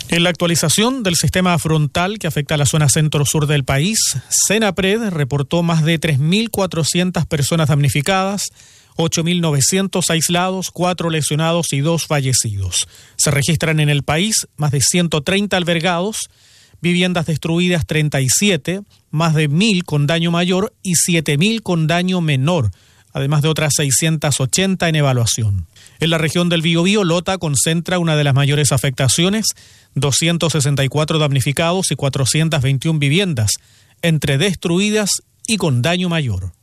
En la actualización del sistema frontal que afecta a la zona centro-sur del país, Senapred reportó más de 3.400 personas damnificadas, 8.900 aislados, 4 lesionados y 2 fallecidos. Se registran en el país más de 130 albergados, viviendas destruidas 37, más de 1.000 con daño mayor y 7.000 con daño menor, además de otras 680 en evaluación. En la región del Biobío, Lota concentra una de las mayores afectaciones, 264 damnificados y 421 viviendas, entre destruidas y con daño mayor.